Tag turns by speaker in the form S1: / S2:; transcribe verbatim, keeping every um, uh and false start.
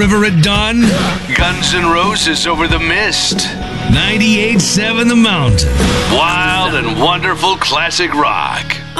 S1: River at dawn?
S2: Guns N' Roses over the mist.
S1: ninety-eight point seven The Mountain.
S2: Wild and wonderful classic rock.